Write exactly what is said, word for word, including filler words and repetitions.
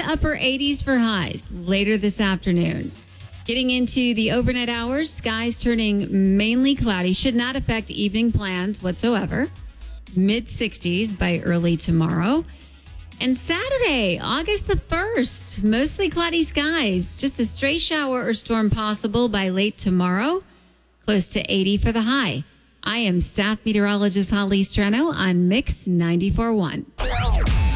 upper eighties for highs later this afternoon. Getting into the overnight hours, skies turning mainly cloudy should not affect evening plans whatsoever. mid sixties by early tomorrow. And Saturday, August the first, mostly cloudy skies. Just a stray shower or storm possible by late tomorrow. Close to eighty for the high. I am staff meteorologist Holly Strano on Mix ninety-four point one.